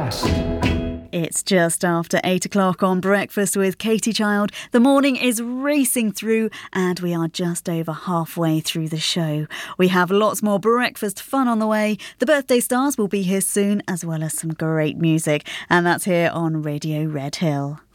past. It's just after 8 o'clock on Breakfast with Katie Child. The morning is racing through and we are just over halfway through the show. We have lots more breakfast fun on the way. The birthday stars will be here soon, as well as some great music. And that's here on Radio Red Hill.